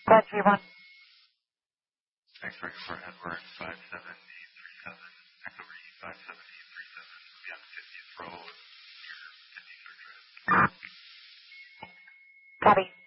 Dodge V1. X-ray for Edward 5737, Echo Re 5737, we'll be on 50th Road, near 53rd Drive. Copy.